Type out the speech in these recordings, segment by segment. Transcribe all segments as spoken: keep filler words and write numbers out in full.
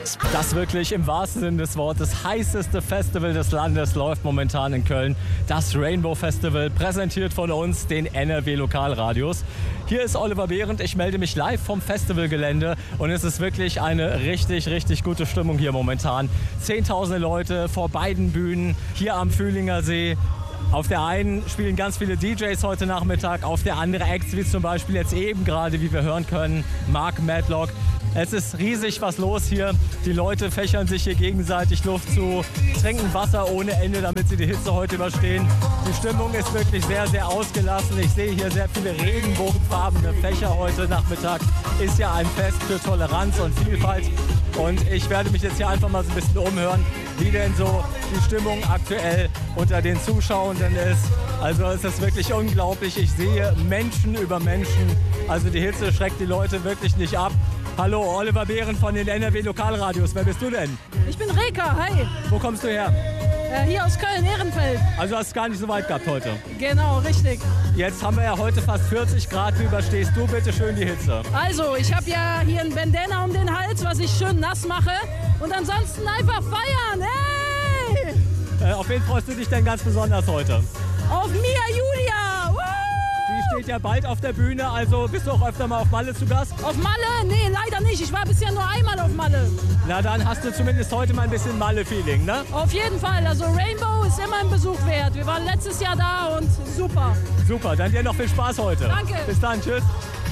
Das wirklich im wahrsten Sinne des Wortes heißeste Festival des Landes läuft momentan in Köln. Das Rainbow Festival, präsentiert von uns, den N R W Lokalradios. Hier ist Oliver Behrendt, ich melde mich live vom Festivalgelände und es ist wirklich eine richtig, richtig gute Stimmung hier momentan. Zehntausende Leute vor beiden Bühnen, hier am Fühlinger See. Auf der einen spielen ganz viele D Js heute Nachmittag, auf der anderen Acts, wie zum Beispiel jetzt eben gerade, wie wir hören können, Mark Madlock. Es ist riesig was los hier. Die Leute fächern sich hier gegenseitig Luft zu, trinken Wasser ohne Ende, damit sie die Hitze heute überstehen. Die Stimmung ist wirklich sehr, sehr ausgelassen. Ich sehe hier sehr viele regenbogenfarbene Fächer heute Nachmittag. Ist ja ein Fest für Toleranz und Vielfalt. Und ich werde mich jetzt hier einfach mal so ein bisschen umhören, wie denn so die Stimmung aktuell unter den Zuschauenden ist. Also es ist wirklich unglaublich. Ich sehe Menschen über Menschen. Also die Hitze schreckt die Leute wirklich nicht ab. Hallo, Oliver Behrendt von den N R W Lokalradios. Wer bist du denn? Ich bin Reka, hi. Wo kommst du her? Äh, hier aus Köln, Ehrenfeld. Also hast du gar nicht so weit gehabt heute? Genau, richtig. Jetzt haben wir ja heute fast vierzig Grad. Wie überstehst du bitte schön die Hitze? Also, ich habe ja hier ein Bandana um den Hals, was ich schön nass mache. Und ansonsten einfach feiern, hey! Äh, auf wen freust du dich denn ganz besonders heute? Auf Mia Julia! Woo! Die steht ja bald auf der Bühne, also bist du auch öfter mal auf Malle zu Gast? Auf Malle? Nee, leider nicht. Ich war bisher nur einmal auf Malle. Na, dann hast du zumindest heute mal ein bisschen Malle-Feeling, ne? Auf jeden Fall. Also Rainbow ist immer ein Besuch wert. Wir waren letztes Jahr da und super. Super, dann dir noch viel Spaß heute. Danke. Bis dann, tschüss.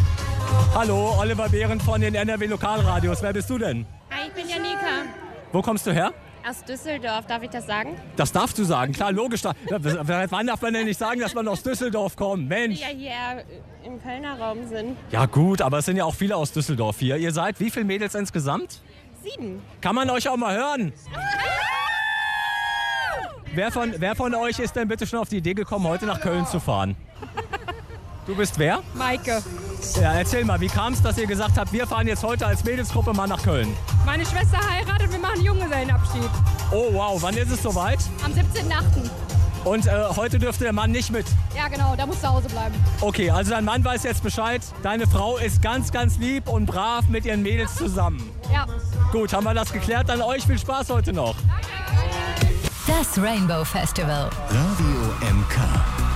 Hallo, Oliver Behrendt von den N R W Lokalradios. Wer bist du denn? Hi, ich bin Janika. Wo kommst du her? Aus Düsseldorf, darf ich das sagen? Das darfst du sagen, klar, logisch. Da, wann darf man denn nicht sagen, dass man aus Düsseldorf kommt? Mensch. Wir ja hier im Kölner Raum sind. Ja gut, aber es sind ja auch viele aus Düsseldorf hier. Ihr seid wie viele Mädels insgesamt? Sieben. Kann man euch auch mal hören? Wer von, wer von euch ist denn bitte schon auf die Idee gekommen, heute nach Köln zu fahren? Du bist wer? Maike. Ja, erzähl mal, wie kam es, dass ihr gesagt habt, wir fahren jetzt heute als Mädelsgruppe mal nach Köln? Meine Schwester heiratet, wir machen Junggesellenabschied. Oh wow, wann ist es soweit? Am siebzehnten achten Und äh, heute dürfte der Mann nicht mit? Ja genau, der muss zu Hause bleiben. Okay, also dein Mann weiß jetzt Bescheid. Deine Frau ist ganz, ganz lieb und brav mit ihren Mädels zusammen. Ja. Gut, haben wir das geklärt? Dann euch viel Spaß heute noch. Das Rainbow Festival. Radio M K.